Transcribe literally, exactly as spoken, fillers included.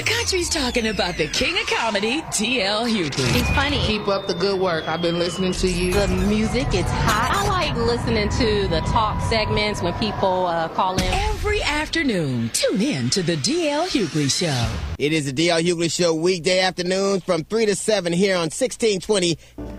country's talking about the king of comedy, D L Hughley. He's funny. Keep up the good work. I've been listening to you. The music is hot. I like listening to the talk segments when people uh, call in. Every afternoon, tune in to the D L Hughley Show. It is the D L Hughley Show weekday afternoons from three to seven here on sixteen twenty